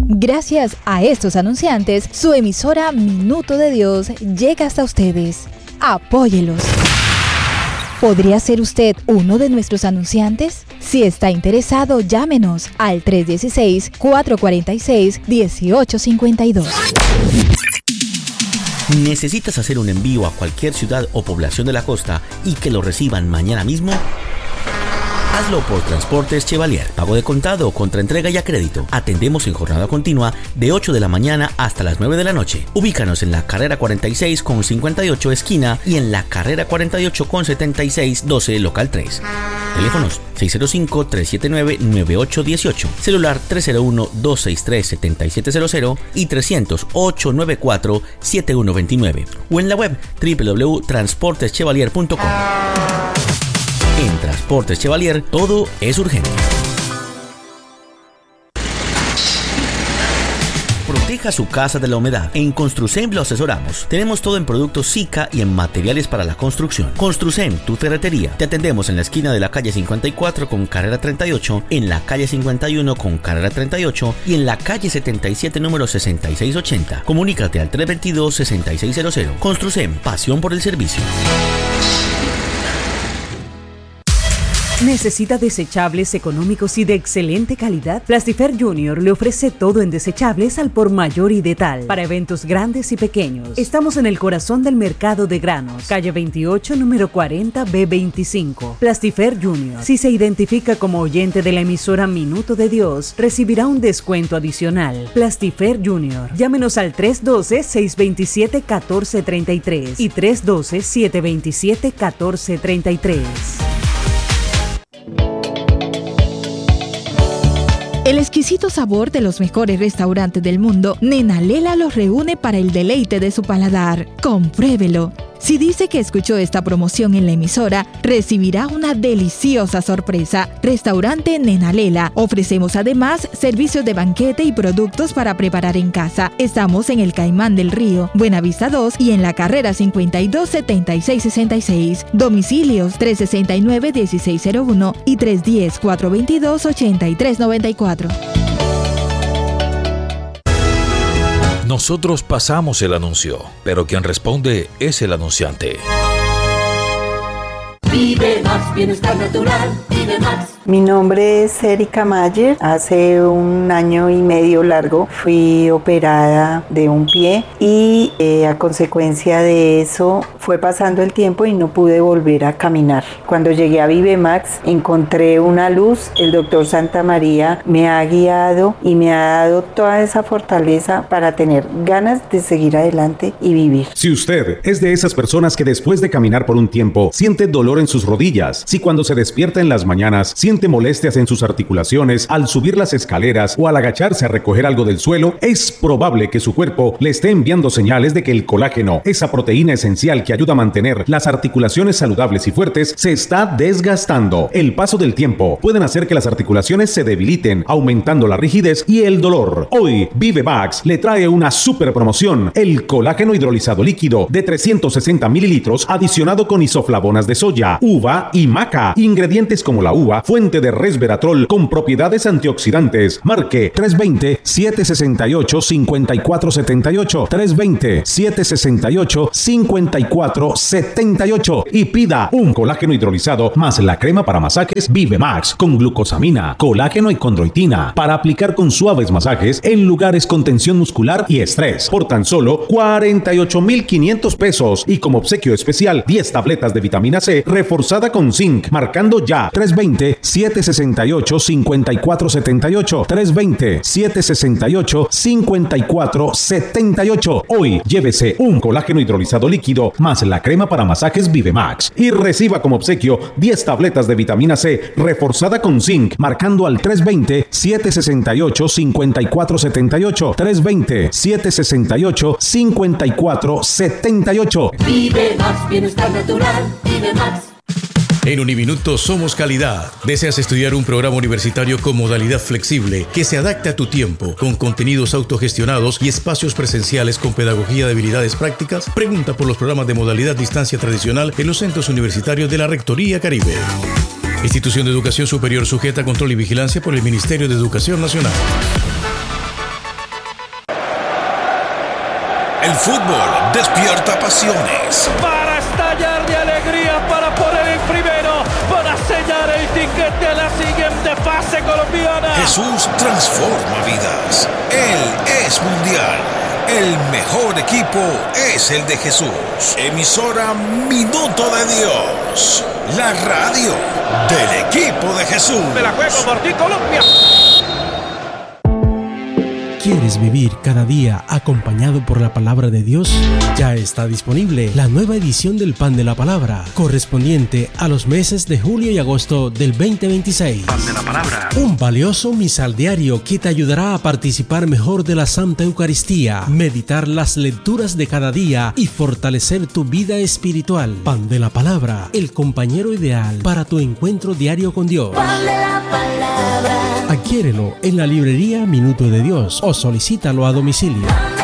Gracias a estos anunciantes, su emisora Minuto de Dios llega hasta ustedes. Apóyelos. ¿Podría ser usted uno de nuestros anunciantes? Si está interesado, llámenos al 316-446-1852. ¿Necesitas hacer un envío a cualquier ciudad o población de la costa y que lo reciban mañana mismo? Hazlo por Transportes Chevalier. Pago de contado o contraentrega y a crédito. Atendemos en jornada continua de 8 de la mañana hasta las 9 de la noche. Ubícanos en la carrera 46 con 58 esquina y en la carrera 48 con 76 12 local 3. Teléfonos 605-379-9818. Celular 301-263-7700 y 300-894-7129. O en la web www.transporteschevalier.com. En Transportes Chevalier, todo es urgente. Proteja su casa de la humedad. En Construcem lo asesoramos. Tenemos todo en productos Sika y en materiales para la construcción. Construcem, tu ferretería. Te atendemos en la esquina de la calle 54 con carrera 38, en la calle 51 con carrera 38 y en la calle 77 número 6680. Comunícate al 322-6600. Construcem, pasión por el servicio. ¿Necesita desechables económicos y de excelente calidad? Plastifer Junior le ofrece todo en desechables al por mayor y de tal, para eventos grandes y pequeños. Estamos en el corazón del mercado de granos, calle 28, número 40, B25. Plastifer Junior. Si se identifica como oyente de la emisora Minuto de Dios, recibirá un descuento adicional. Plastifer Junior. Llámenos al 312-627-1433 y 312-727-1433. El exquisito sabor de los mejores restaurantes del mundo, Nena Lela los reúne para el deleite de su paladar. Compruébelo. Si dice que escuchó esta promoción en la emisora, recibirá una deliciosa sorpresa. Restaurante Nena Lela. Ofrecemos además servicios de banquete y productos para preparar en casa. Estamos en el Caimán del Río, Buenavista 2 y en la carrera 52-7666. Domicilios 369-1601 y 310-422-8394. Nosotros pasamos el anuncio, pero quien responde es el anunciante. Vive Max, bienestar natural, Vive Max. Mi nombre es Erika Mayer. Hace 1 año y medio largo fui operada de un pie y a consecuencia de eso fue pasando el tiempo y no pude volver a caminar. Cuando llegué a Vive Max encontré una luz. El doctor Santa María me ha guiado y me ha dado toda esa fortaleza para tener ganas de seguir adelante y vivir. Si usted es de esas personas que después de caminar por un tiempo siente dolor en sus rodillas, si cuando se despierta en las mañanas siente molestias en sus articulaciones al subir las escaleras o al agacharse a recoger algo del suelo, es probable que su cuerpo le esté enviando señales de que el colágeno, esa proteína esencial que ayuda a mantener las articulaciones saludables y fuertes, se está desgastando. El paso del tiempo pueden hacer que las articulaciones se debiliten, aumentando la rigidez y el dolor. Hoy, Vive Max le trae una super promoción: el colágeno hidrolizado líquido de 360 mililitros adicionado con isoflavonas de soya, uva y maca. Ingredientes como la uva, fuente de resveratrol con propiedades antioxidantes. Marque 320-768-5478, 320-768-5478 y pida un colágeno hidrolizado más la crema para masajes Vive Max con glucosamina, colágeno y condroitina para aplicar con suaves masajes en lugares con tensión muscular y estrés por tan solo 48,500 pesos y como obsequio especial 10 tabletas de vitamina C reforzada con zinc, marcando ya 320-768-5478, 320-768-5478. Hoy llévese un colágeno hidrolizado líquido más la crema para masajes Vive Max y reciba como obsequio 10 tabletas de vitamina C reforzada con zinc, marcando al 320-768-5478, 320-768-5478. Vive Max, bienestar natural, Vive Max. En Uniminuto somos calidad. ¿Deseas estudiar un programa universitario con modalidad flexible que se adapte a tu tiempo, con contenidos autogestionados y espacios presenciales con pedagogía de habilidades prácticas? Pregunta por los programas de modalidad distancia tradicional en los centros universitarios de la Rectoría Caribe. Institución de Educación Superior sujeta a control y vigilancia por el Ministerio de Educación Nacional. El fútbol despierta pasiones. Para estallar de alegría, para poner el primero, para sellar el tiquete a la siguiente fase colombiana. Jesús transforma vidas. Él es mundial. El mejor equipo es el de Jesús. Emisora Minuto de Dios. La radio del equipo de Jesús. Me la juego por ti, Colombia. ¿Quieres vivir cada día acompañado por la palabra de Dios? Ya está disponible la nueva edición del Pan de la Palabra, correspondiente a los meses de julio y agosto del 2026. Pan de la Palabra. Un valioso misal diario que te ayudará a participar mejor de la Santa Eucaristía, meditar las lecturas de cada día y fortalecer tu vida espiritual. Pan de la Palabra, el compañero ideal para tu encuentro diario con Dios. Pan de la Palabra. Adquiérelo en la librería Minuto de Dios o solicítalo a domicilio.